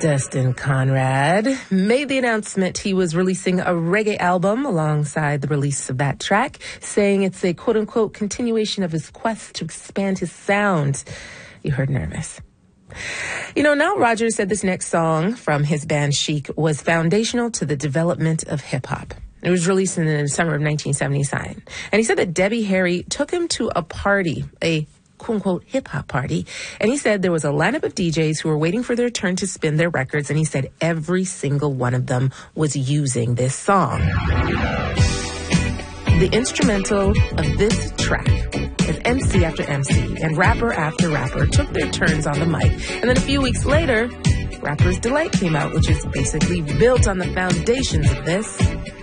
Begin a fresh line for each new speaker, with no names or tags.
Destin Conrad made the announcement he was releasing a reggae album alongside the release of that track, saying it's a quote-unquote continuation of his quest to expand his sound. You heard nervous. You know, Nile Rodgers said this next song from his band Chic was foundational to the development of hip-hop. It was released in the summer of 1979. And he said that Debbie Harry took him to a party, a quote-unquote hip-hop party, and he said there was a lineup of DJs who were waiting for their turn to spin their records, and he said every single one of them was using this song. The instrumental of this track, as MC after MC and rapper after rapper took their turns on the mic, and then a few weeks later, Rapper's Delight came out, which is basically built on the foundations of this.